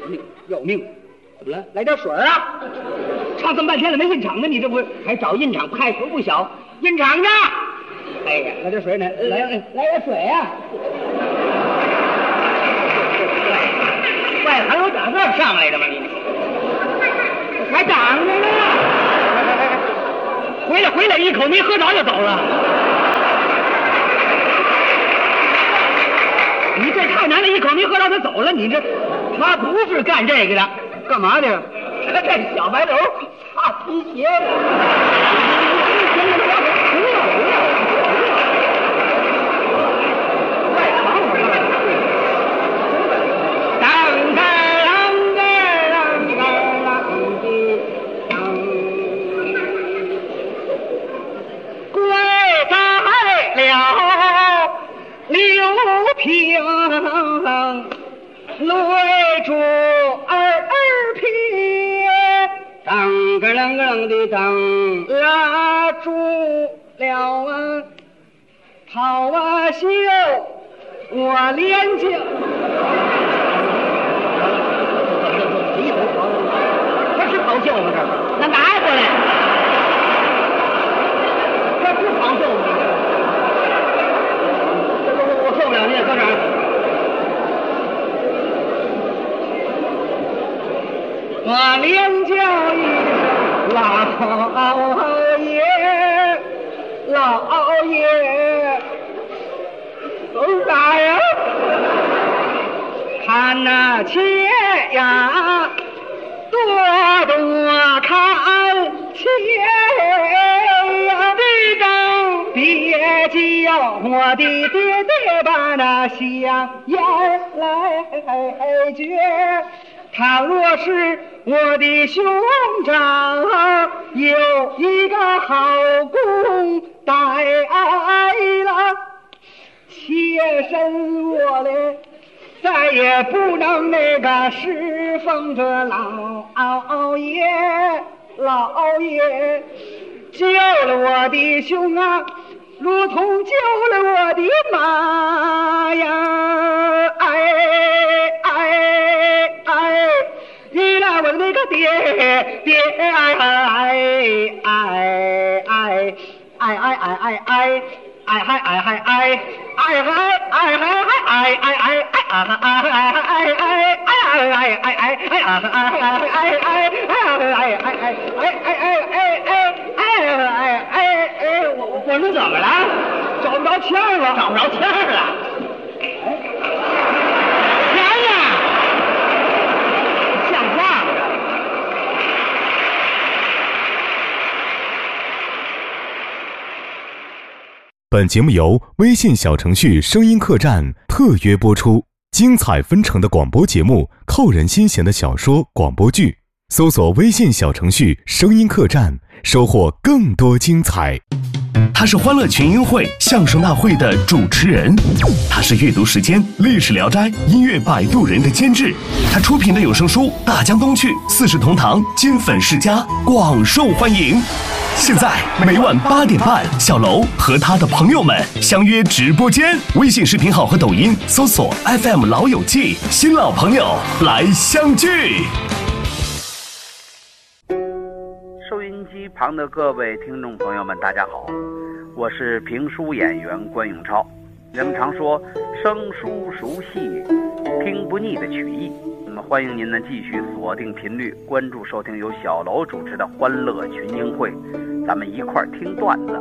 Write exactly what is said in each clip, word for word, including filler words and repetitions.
命要命！怎么了？来点水啊！唱这么半天了没印场呢，你这不还找印场派头不小？印场去！哎呀，来点水呢，来来点水呀、啊！外行有打这儿上来的吗？你还挡着呢！回来回来，一口没喝着就走了。你这太难了，一口没喝着他走了。你这他不是干这个的，干嘛的？他这小白楼擦皮鞋的。平泪珠儿皮，当个啷个啷的当拉住了啊，好啊秀我连就这是跑秀吗？这那拿过来，这是跑秀吗？受不了你也搁这儿。我连叫一声老爷，老爷，走哪呀？看那切呀，多多看切呀，这张别叫我的爹爹把那香烟来绝，倘若是我的兄长有一个好公带了，妾身我嘞再也不能那个侍奉着老爷，老爷救了我的兄啊，如同救了我的妈呀！哎哎哎，你那我那个爹爹哎哎哎哎哎哎哎哎哎。哎嗨哎嗨哎哎嗨哎嗨哎哎哎哎哎哎哎哎哎哎哎哎哎哎哎啊哎哎哎哎哎哎哎哎哎哎哎哎哎我我能怎么了？找不着签了，找不着签了。钱呢？像话吗？ 本节目由微信小程序声音客栈特约播出，精彩纷呈的广播节目，扣人心弦的小说广播剧，搜索微信小程序声音客栈，收获更多精彩。 他是欢乐群英会相声大会的主持人，他是阅读时间历史聊斋音乐摆渡人的监制，他出品的有声书大江东去四世同堂金粉世家广受欢迎。现在每晚八点半，小楼和他的朋友们相约直播间，微信视频号和抖音搜索 F M 老友记，新老朋友来相聚。 收音机旁的各位听众朋友们，大家好，我是评书演员关永超。人们常说生疏熟悉，听不腻的曲艺。那么欢迎您呢继续锁定频率，关注收听由小楼主持的欢乐群英会，咱们一块儿听段子。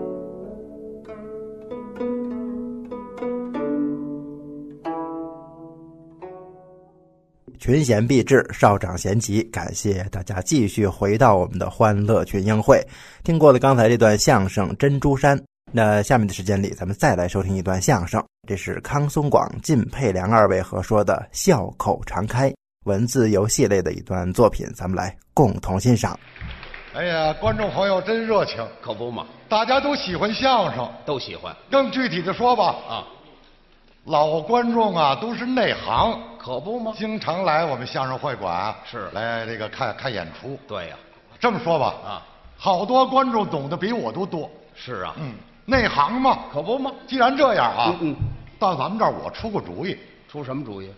群贤毕至，少长贤齐，感谢大家继续回到我们的欢乐群英会。听过了刚才这段相声《珍珠山》，那下面的时间里咱们再来收听一段相声，这是康松广、靳佩良二位合说的笑口常开，文字游戏类的一段作品，咱们来共同欣赏。 哎呀，观众朋友真热情， 可不嘛， 大家都喜欢相声， 都喜欢。 更具体的说吧， 啊， 老观众啊都是内行， 可不吗？ 经常来我们相声会馆， 是来这个看看演出。 对呀、 啊，这么说吧， 啊， 好多观众懂得比我都多。 是啊， 嗯，内行嘛， 可不吗？ 既然这样啊， 嗯嗯， 到咱们这儿我出个主意。 出什么主意？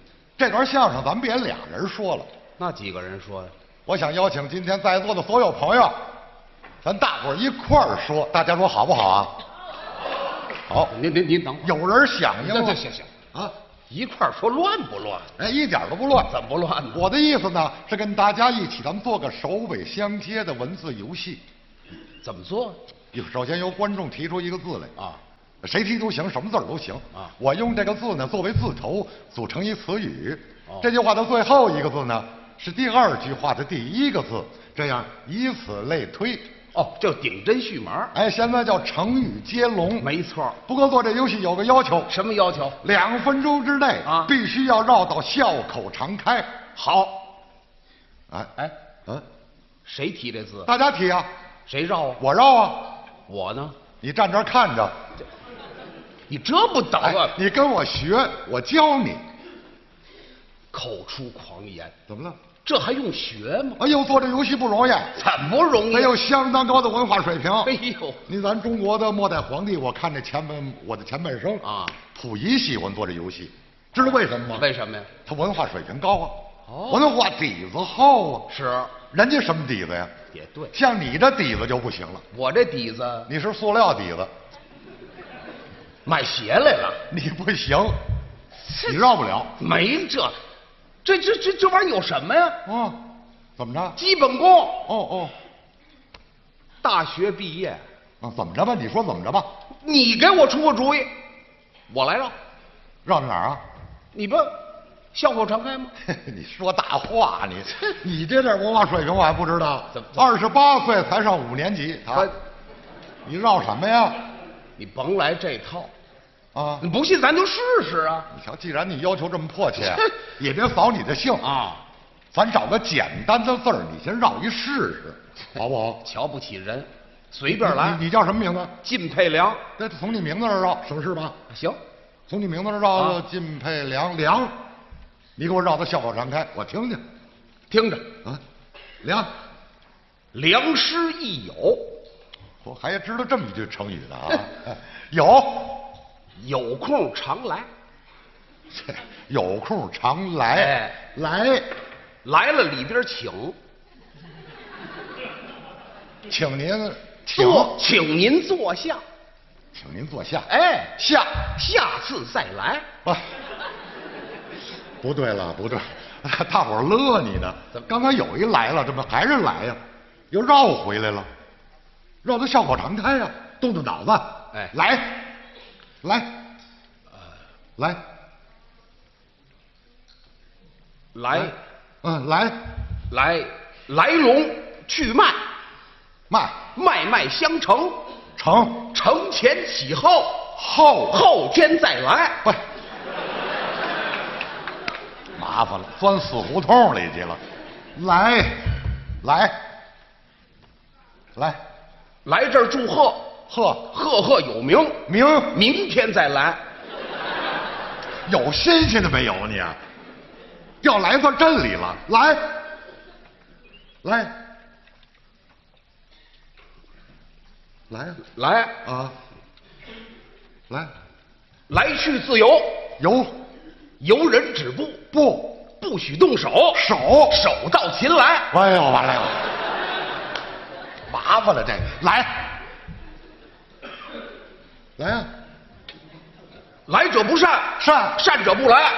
这段相声咱别俩人说了， 那几个人说呀？ 我想邀请今天在座的所有朋友，咱大伙儿一块儿说，大家说好不好啊？好， 您您您等会儿， 有人响应了。 行行行啊， 一块儿说乱不乱？ 哎，一点都不乱。 怎么不乱呢？ 我的意思呢是跟大家一起，咱们做个首尾相接的文字游戏。 怎么做？ 首先由观众提出一个字来啊， 谁提都行，什么字儿都行啊。 我用这个字呢作为字头，组成一词语。 哦、 这句话的最后一个字呢是第二句话的第一个字，这样以此类推。 哦，就顶针续麻。 哎，现在叫成语接龙。 没错。 不过做这游戏有个要求。 什么要求？ 两分钟之内啊， 必须要绕到笑口常开。 好。 哎哎， 嗯， 谁提这字？ 大家提啊。 谁绕啊？ 我绕啊。 我呢？ 你站这儿看着。 你这不捣乱、 哎？你跟我学，我教你。 口出狂言。 怎么了？ 这还用学吗？ 哎呦，做这游戏不容易， 怎么不容易？ 得有相当高的文化水平。 哎呦， 你咱中国的末代皇帝，我看这前半我的前半生啊， 溥仪喜欢做这游戏，知道为什么吗？ 为什么呀？ 他文化水平高啊， 哦， 文化底子厚啊。 是， 人家什么底子呀？ 也对， 像你这底子就不行了。 我这底子， 你是塑料底子， 买鞋来了。 你不行，你绕不了。 没这。这这这这玩意儿有什么呀？ 哦，怎么着？ 基本功。 哦哦， 大学毕业。 啊，怎么着吧？你说怎么着吧？ 你给我出个主意，我来绕。 绕到哪儿啊？ 你不笑口常开吗？ 你说大话，你你这点文化水平我还不知道。 怎么？ 二十八岁才上五年级，他，你绕什么呀？ 你甭来这套。 啊！ 你不信咱就试试啊！ 你瞧，既然你要求这么迫切，也别扫你的兴啊。 咱找个简单的字儿，你先绕一试试，好不好？ 瞧不起人，随便来。 你, 你叫什么名字？ 靳佩良。 那从你名字那儿绕，省事吧？ 行， 从你名字那儿绕到靳佩良良，你给我绕到笑口常开，我听听。 听着啊，良， 良师益友。 我还知道这么一句成语呢啊，有。 有空常来， 有空常来， 哎、 来， 来了里边请， 请您请坐，请您坐下， 请您坐下， 哎， 下， 下次再来。 啊，不对了，不对，大伙儿乐你呢。刚刚有一来了，这不还是来呀？又绕回来了，绕到笑口常开呀，动动脑子， 哎， 来。来，呃，来， 来， 嗯，来， 来，来龙去脉， 脉， 脉脉相承， 承， 承前启后， 后， 后天再来。 喂，麻烦了，钻死胡同里去了。来，来，来， 来这儿祝贺。 贺赫赫有名， 名明天再来。 有新鲜的没有你？要来到镇里了，来，来，来呀、 啊，来啊，来， 来去自由， 由由人止步， 不不许动手， 手手到擒来。 哎呦，完了，麻烦了，这个来。来呀、啊！ 来者不善， 善善者不来。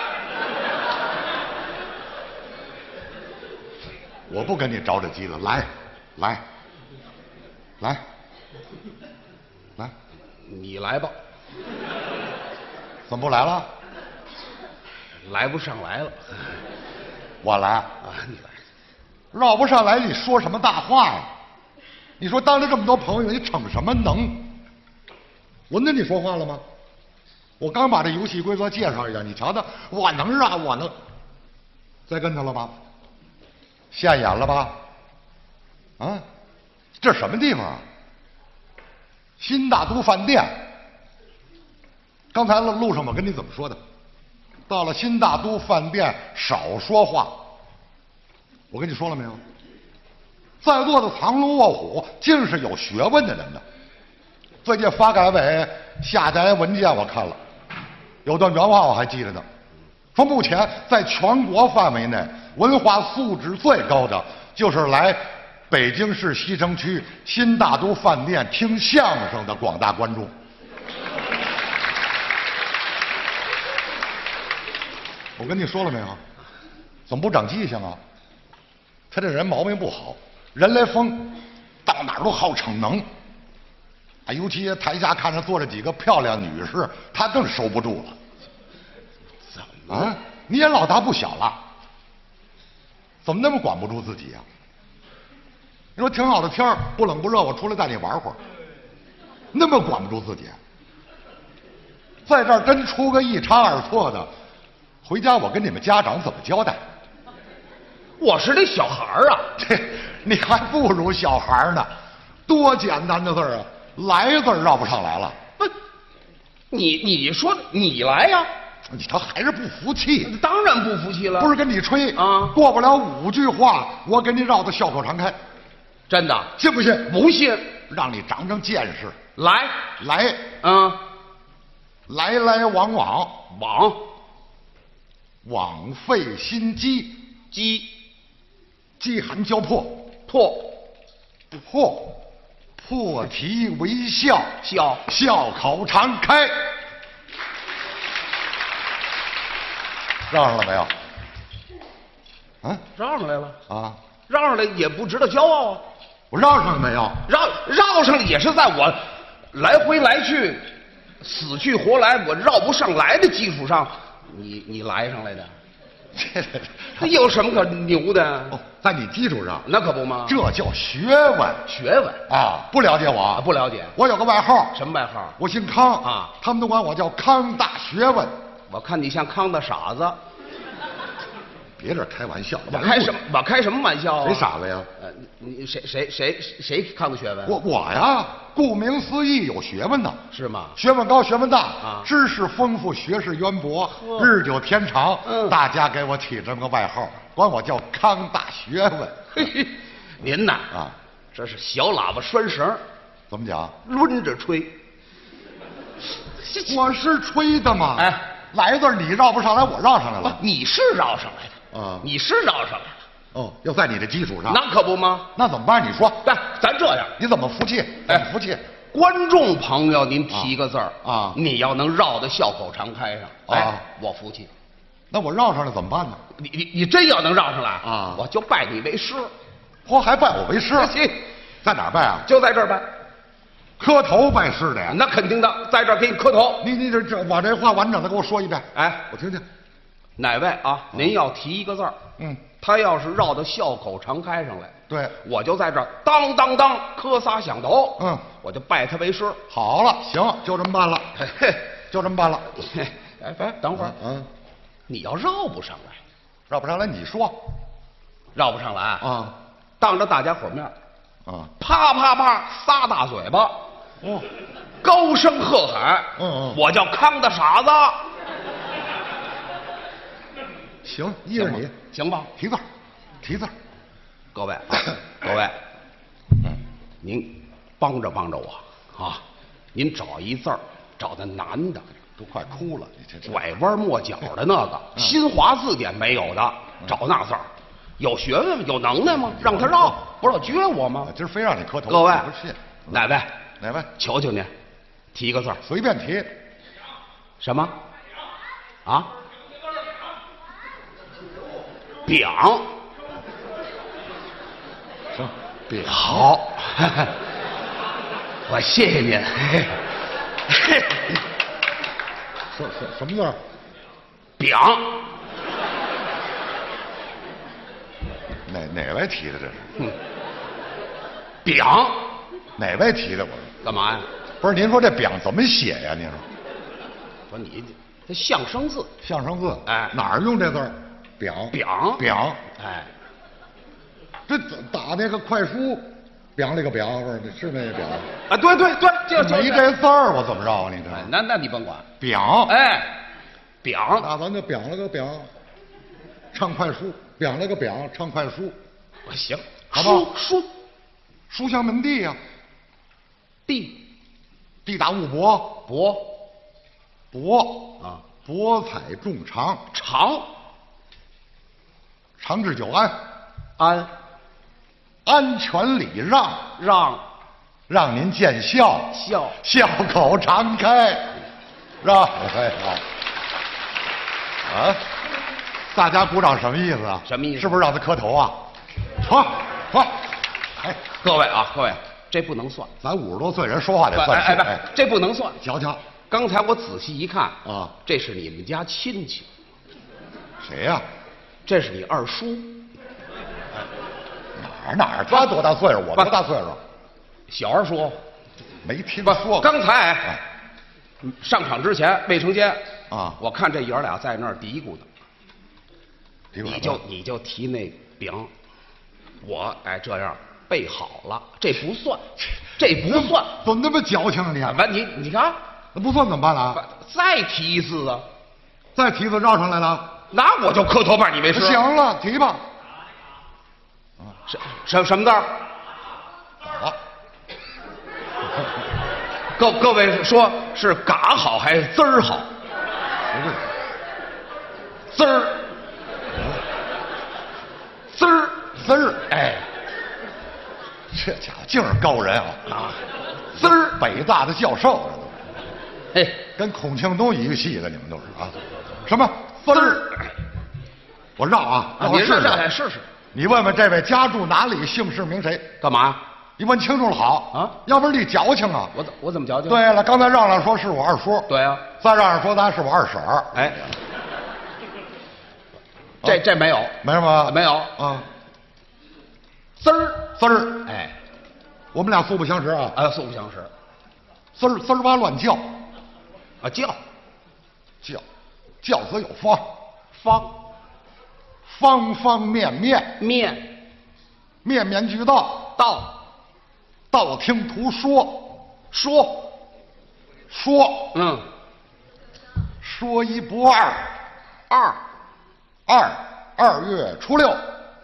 我不跟你着着急了，来，来，来，来， 你来吧。 怎么不来了？ 来不上来了。 我来啊，你来。 绕不上来，你说什么大话呀？你说当着这么多朋友，你逞什么能？我跟你说话了吗？我刚把这游戏规则介绍一下，你瞧瞧，我能让我能，栽跟头了吧？现眼了吧？啊，这什么地方啊？新大都饭店。刚才路上我跟你怎么说的？到了新大都饭店少说话。我跟你说了没有？在座的藏龙卧虎，尽是有学问的人呢。最近发改委下达文件我看了，有段原话我还记着呢。 说目前在全国范围内文化素质最高的，就是来北京市西城区新大都饭店听相声的广大观众。我跟你说了没有？怎么不长记性啊？他这人毛病不好，人来疯，到哪儿都好逞能。啊，尤其台下看着坐着几个漂亮女士，他更收不住了。怎么啊？你也老大不小了，怎么那么管不住自己呀、啊？你说挺好的天儿，不冷不热，我出来带你玩会儿，那么管不住自己，在这儿真出个一差二错的，回家我跟你们家长怎么交代？ 我是那小孩儿啊， 这你还不如小孩呢，多简单的字儿啊，来字儿绕不上来了。 不，你你说你来呀、啊？ 你他还是不服气？ 当然不服气了。 不是跟你吹啊， 过不了五句话，我给你绕得笑口常开。 真的？ 信不信？ 不信。 让你长长见识。 来来， 嗯， 来来往往， 往枉费心机， 机饥寒交迫， 破破破涕为笑， 笑笑口常开。绕上了没有？啊， 绕上来了啊， 绕上来也不值得骄傲啊。 我绕上了没有？ 绕绕上也是在我来回来去、死去活来，我绕不上来的基础上，你你来上来的，这有什么可牛的？ 哦，在你基础上， 那可不吗？ 这叫学问， 学问啊！不了解我啊？不了解。 我有个外号， 什么外号？ 我姓康啊， 他们都管我叫康大学问。 我看你像康的傻子。 别这开玩笑， 我开什么？我开什么玩笑啊？ 谁傻子呀？ 呃，你谁谁谁谁康的学问？ 我我呀，顾名思义有学问呢， 是吗？ 学问高，学问大啊， 知识丰富，学识渊博，日久天长， 嗯， 大家给我起这么个外号，管我叫康大学问。 嘿嘿，您呐啊， 这是小喇叭拴绳， 怎么讲？ 抡着吹。 我是吹的嘛。 哎， 来字你绕不上来，我绕上来了。 你是绕上来的。 啊， 你是绕上来了， 哦，要在你的基础上， 那可不吗？ 那怎么办？你说， 对，咱这样， 你怎么服气？怎么服气？ 观众朋友，您提个字儿啊， 你要能绕得笑口常开上，哎，我服气。 那我绕上来怎么办呢？ 你你你真要能绕上来啊， 我就拜你为师。 嚯，还拜我为师？ 行， 在哪儿拜啊？ 就在这儿拜。 磕头拜师的呀？ 那肯定的，在这儿给你磕头。 你你这这把这话完整的给我说一遍， 哎， 我听听。 哪位啊？您要提一个字儿， 嗯， 他要是绕到笑口常开上来， 对， 我就在这儿当当当磕仨响头， 嗯， 我就拜他为师。 好了，行，就这么办了， 嘿嘿， 就这么办了。 哎，哎，等会儿， 嗯， 你要绕不上来， 绕不上来，你说， 绕不上来啊， 当着大家伙面， 啊， 啪啪啪仨大嘴巴， 哦， 高声喝喊， 嗯嗯， 我叫康大傻子。 行，依着你， 行吧？ 提字儿，提字儿。 各位啊，各位，嗯，您帮着帮着我啊！您找一字儿，找的难的， 都快哭了，你这这拐弯抹角的那个，新华字典没有的，找那字儿，有学问有能耐吗？让他绕，不是要撅我吗？ 今儿非让你磕头， 各位不信， 哪位？ 哪位？ 求求您，提一个字儿， 随便提。 什么？啊？表。 行，表。 好，我谢谢您。 什什什么字儿？ 表。 哪哪位提的这是？ 嗯。表。 哪位提的？我干嘛呀？ 不是，您说这表怎么写呀？您说。 说你这相声字。 相声字。 哎， 哪儿用这字儿？表。 表。 表。 哎。 这打那个快书，表那个表，不是是那个表啊？对对对，就就没这字儿，我怎么绕啊？你这那那你甭管表， 哎，表， 那咱就表了个表，唱快书，表了个表，唱快书， 我行， 好不好？ 书书香门第呀， 地地大物博， 博博啊， 博采众长， 长长治久安， 安安全礼让， 让让您见笑， 笑笑口常开，让哎啊，啊，大家鼓掌什么意思啊？ 什么意思？ 是不是让他磕头啊？好，好，哎， 各位啊，各位，这不能算。 咱五十多岁人说话得算数， 哎哎，这不能算。 瞧瞧， 刚才我仔细一看啊， 这是你们家亲戚。 谁呀？ 这是你二叔。 哪儿哪儿？他多大岁数？我多大岁数？ 小二叔。 没听说过。 刚才哎，上场之前，卫生间啊， 我看这爷俩在那儿嘀咕呢。 嘀咕你就你就提那饼，我哎这样备好了，这不算，这不算。 怎么那么矫情啊你？ 完你你看， 那不算怎么办了？ 再提一次啊！ 再提一次绕上来了， 那我就磕头拜你为师。 行了，提吧。 什什什么字儿？ 啊！ 各各位说是嘎好还是滋儿好？ 不是， 滋儿，滋儿滋儿。 哎， 这家伙净是高人啊！ 啊， 滋儿，北大的教授， 哎， 跟孔庆东一个系的，你们都是啊？什么滋儿？我绕啊，绕你试让来试试。 你问问这位家住哪里，姓氏名谁？ 干嘛？ 你问清楚了好啊， 要不然你矫情啊！ 我怎我怎么矫情？ 对了，刚才让让说是我二叔， 对啊， 再让让说他是我二婶儿。 哎，这这没有， 没什么， 没有啊， 滋儿滋儿， 哎， 我们俩素不相识啊， 啊，素不相识， 滋儿滋儿哇乱叫， 啊叫叫，叫则有方， 方方方面面， 面面面俱到， 道道听途说，说说， 嗯， 说一不二， 二二二月初六，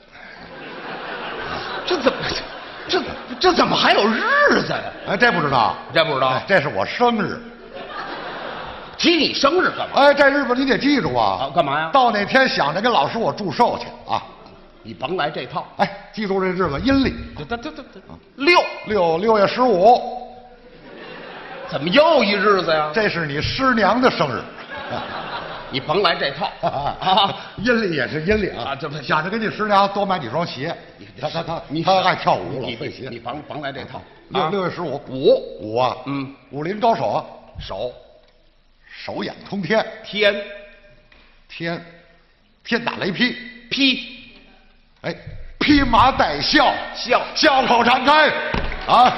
这怎么这这怎么还有日子呀？ 哎，这不知道， 这不知道哎，这是我生日。 提你生日干嘛？ 哎，这日子你得记住啊！ 啊，干嘛呀？ 到那天想着跟老师我祝寿去啊！ 你甭来这套。 哎，记住这日子阴历， 这这这这这六六六月十五， 怎么又一日子呀？ 这是你师娘的生日。 你甭来这套啊！阴历也是阴历啊！ 啊，这不想着给你师娘多买几双鞋，他他他你他爱跳舞，老你费鞋。 你甭甭来这套。 六六月十五， 五五啊， 嗯， 武林高手啊， 手手眼通天， 天天天打雷劈， 劈哎，披麻戴孝， 笑笑口常开啊！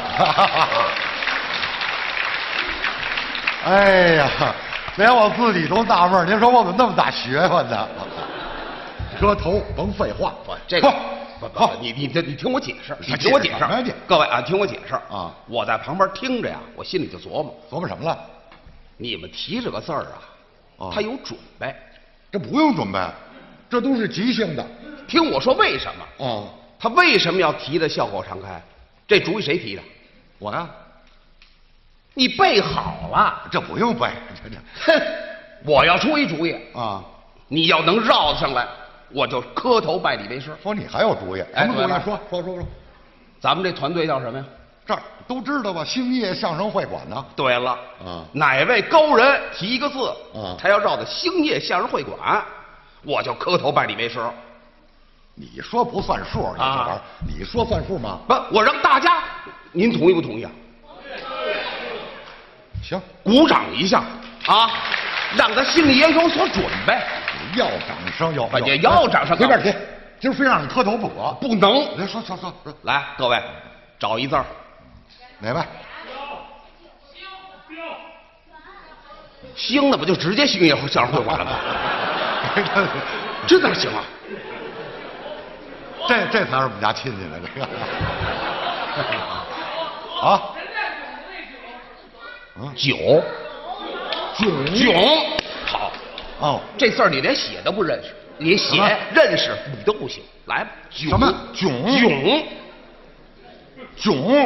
哎呀，连我自己都纳闷，您说我怎么那么大学问呢？磕头甭废话， 不这个不不，你你你你听我解释，你听我解释，各位啊，听我解释啊！ 我在旁边听着呀，我心里就琢磨琢磨什么了？ 你们提这个字儿啊，他有准备， 这不用准备，这都是即兴的。 听我说为什么？ 哦， 他为什么要提的笑口常开？这主意谁提的？ 我呀。 你备好了？ 这不用背，这这。 哼，我要出一主意啊！ 你要能绕上来，我就磕头拜你为师。 说你还有主意？什么主意？说说说说。 咱们这团队叫什么呀？ 这儿都知道吧？兴业相声会馆呢。 对了， 啊， 哪位高人提一个字， 啊， 他要绕到兴业相声会馆，我就磕头拜你为师。 你说不算数，你这玩意儿，你说算数吗？ 不，我让大家，您同意不同意啊？ 行， 鼓掌一下啊，让他心里也有所准备。 要掌声有， 也要掌声。 随便提，今儿非让你磕头不可， 不能。 来说说说， 来，各位，找一字儿， 哪位？ 兴那不就直接兴业相声会馆了吗？这哪行啊？ 这这才是我们家亲戚呢，这个。啊。 酒，囧囧，好， 哦， 这字儿你连写都不认识，你写认识你都不行。来吧，囧什么囧囧囧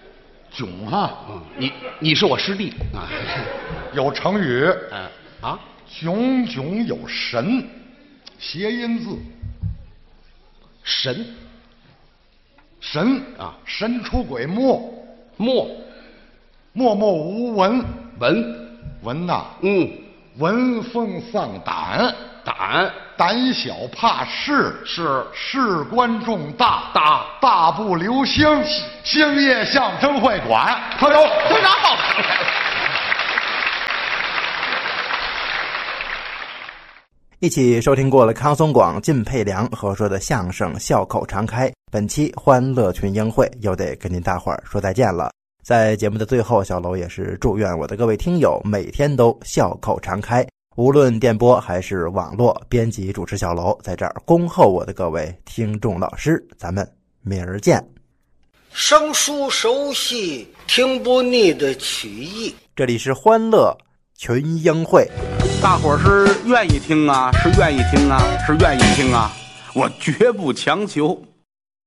囧哈？ 嗯，你你是我师弟啊， 有成语， 嗯啊， 炯炯有神，谐音字。 神神啊， 神出鬼没， 默默默无闻， 文闻呐， 嗯， 闻风丧胆， 胆胆小怕事， 是事关重大， 大大步流星，星夜相声会馆，快走， 队长好。 一起收听过了康松广、靳佩良合说的相声《笑口常开》，本期欢乐群英会又得跟您大伙儿说再见了。在节目的最后，小楼也是祝愿我的各位听友每天都笑口常开，无论电波还是网络。编辑主持小楼在这儿恭候我的各位听众老师，咱们明儿见。 生疏熟悉，听不腻的曲艺。 这里是欢乐群英会。 大伙儿是愿意听啊，是愿意听啊，是愿意听啊，我绝不强求。